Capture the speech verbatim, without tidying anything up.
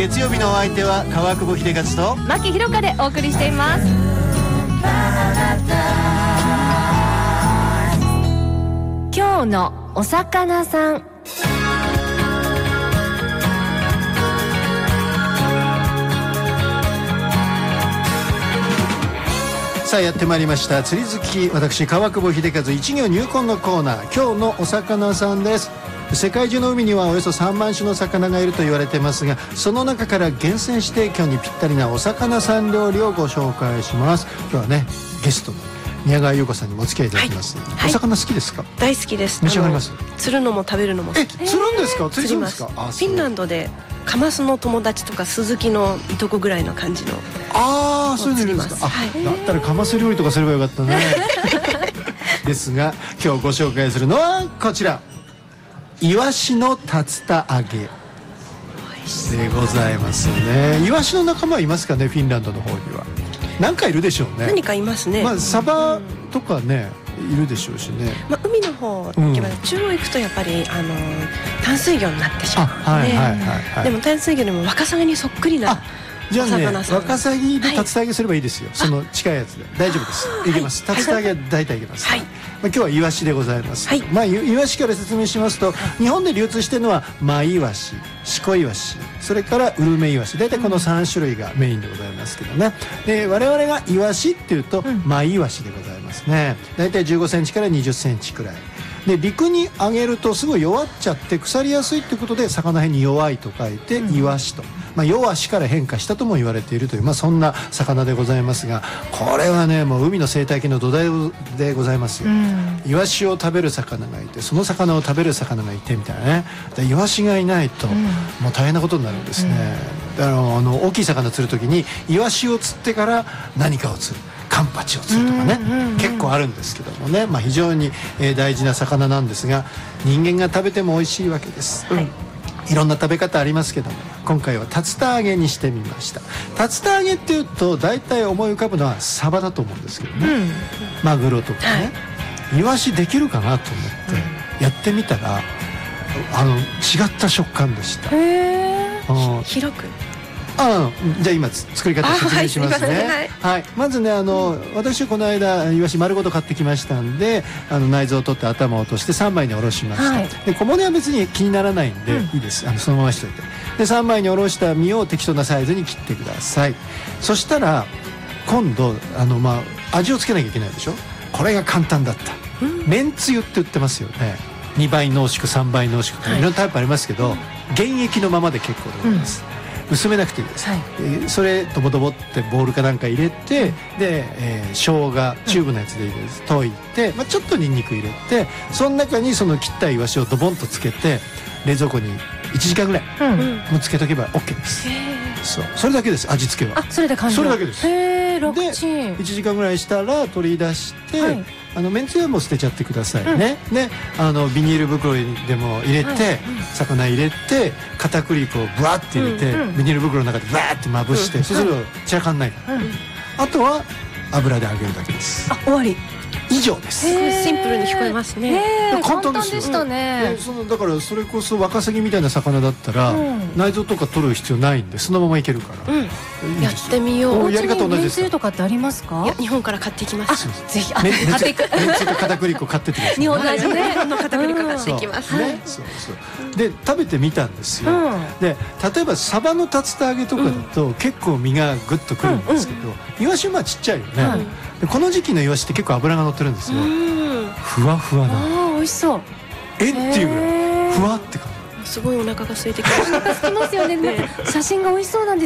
月曜日のお相手は川久保秀和と牧ひろかでお送りしています。今日のお魚さん。 さあやってまいりました釣り好き私川久保秀和一行入魂のコーナー、今日のお魚さんです。世界中の海にはおよそさんまん種の魚がいると言われてますが、その中から厳選して今日にぴったりなお魚さん料理をご紹介します。今日はねゲストの宮川優子さんにもお付き合いいただきます、はい、お魚好きですか？ 大好きです。 召し上がります？ 釣るのも食べるのも好き。 え、釣るんですか？釣りするんですか？あ、 フィンランドでカマスの友達とかスズキのいとこぐらいの感じの。 ああ、そういうのいるんですか？あ、はい、だったらカマス料理とかすればよかったねですが今日ご紹介するのはこちら、イワシの竜田揚げでございますね。イワシの仲間はいますかね？フィンランドの方には何かいるでしょうね。 何かいますね。 まあサバとかね、いるでしょうしね。 まあ、海の方行けば、うん、中央行くとやっぱりあの淡水魚になってしまうので、はいはいはいはい、でも淡水魚でもワカサギにそっくりなじゃあね、ワカサギで竜田揚げすればいいですよ、はい、その近いやつで大丈夫です、いけます。竜田揚げは大体いけます、はい、まあ、今日はイワシでございます、はい、まあ、イワシから説明しますと、日本で流通しているのはマイワシ、シコイワシ、それからウルメイワシ、大体このさん種類がメインでございますけどね。で我々がイワシっていうと、うん、マイワシでございますね。大体じゅうごセンチからにじゅっセンチくらいで、陸に上げるとすぐ弱っちゃって腐りやすいってことで魚辺に弱いと書いてイワシと、まあ、弱しから変化したとも言われているという、まあ、そんな魚でございますが、これはねもう海の生態系の土台でございますよ、うん、イワシを食べる魚がいて、その魚を食べる魚がいてみたいなね。でイワシがいないと、うん、もう大変なことになるんですね、うん、だからあの大きい魚釣る時にイワシを釣ってから何かを釣る、カンパチを釣るとかね、うんうんうん、結構あるんですけどもね、まあ、非常に、えー、大事な魚なんですが、人間が食べても美味しいわけです、はい、いろんな食べ方ありますけども、今回は竜田揚げにしてみました。竜田揚げっていうと大体思い浮かぶのはサバだと思うんですけどね、うん、マグロとかね、はい、イワシできるかなと思ってやってみたら、あの違った食感でした。 へー、広くああ、じゃあ今作り方説明しますね。はい、はいはい、まずね、あの、うん、私この間イワシ丸ごと買ってきましたんで、あの内臓を取って頭を落としてさんまいにおろしました、はい、で小骨は別に気にならないんで、うん、いいです。あのそのまましといて、でさんまいにおろした身を適当なサイズに切ってください。そしたら今度あの、まあ、味をつけなきゃいけないでしょ。これが簡単だった、うん、めんつゆって言ってますよね。にばい濃縮さんばい濃縮とかいろんなタイプありますけど、はい、原液のままで結構でございます、うん、薄めなくていいです、はい、えー、それドボドボってボウルかなんか入れて、うん、で、えー、生姜チューブのやつでいいです、うん、溶いて、まあ、ちょっとニンニク入れて、その中にその切ったイワシをドボンとつけて冷蔵庫にいちじかんぐらいもつけとけば OK です、うん、そう、それだけです。味付けはあ、それで完了。 それだけです。 へー、楽ちん。 でいちじかんぐらいしたら取り出して、はい、あのめんつゆはもう捨てちゃってくださいね、うん、であのビニール袋でも入れて、はい、魚入れて片栗粉をブワッて入れて、うんうん、ビニール袋の中でブワーってまぶして、うん、そうすると散らかんないから、うん、あとは油で揚げるだけです。 あ、終わり以上です。 シンプルに聞こえますね。 簡単ですよ。 簡単でしたね。 そのだからそれこそワカサギみたいな魚だったら、うん、内臓とか取る必要ないんでそのままいけるから、うん、いいやってみよう。 やり方同じですか？ めんつゆとかってありますか？ いや、日本から買ってきます。 ぜひ買っていく。 めんつゆと片栗粉買ってってください。 日本の味ね。 日本の片栗粉買ってきます。 ね、そうそう。で食べてみたんですよ。で例えばサバの竜田揚げとかだと結構身がグッとくるんですけど、イワシはまあちっちゃいよね。でこの時期のイワシって結構脂が乗ってるんですよ。ふわふわな。 あー、美味しそう。 えっていうぐらいふわって感じ。 すごいお腹が空いてきました。 お腹空きますよね。写真が美味しそうなんで